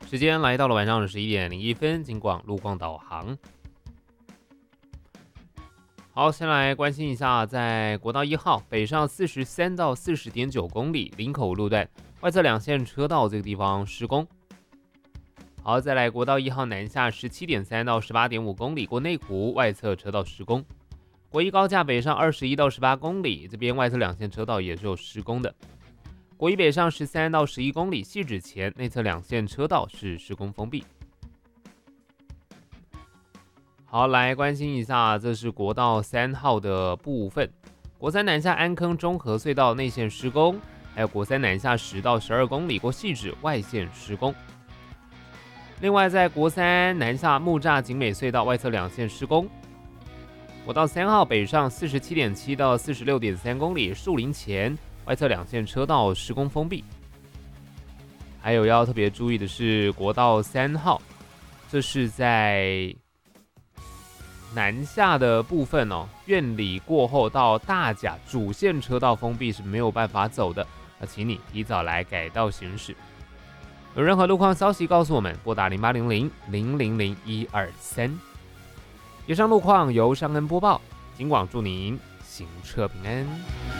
时间来到了晚上11点01分，金广路况导航。好，先来关心一下，在国道1号北上43到40.9公里林口路段外侧两线车道这个地方施工。好，再来国道1号南下17.3到18.5公里过内湖外侧车道施工。国一高架北上21到18公里，这边外侧两线车道也是有施工的。国一北上13到11公里汐止前内侧两线车道是施工封闭。好，来关心一下，这是国道3号的部分，国三南下安坑中和隧道内线施工，还有国三南下10到12公里过汐止外线施工。另外，在国三南下木栅景美隧道外侧两线施工。国道3号北上47.7到46.3公里树林前外侧两线车道施工封闭。还有要特别注意的是，国道3号，这是在南下的部分哦，苑里过后到大甲主线车道封闭是没有办法走的，请你提早来改道行驶。有任何路况消息告诉我们，拨打0800-000-123。以上路况由尚恩播报，警广祝您行车平安。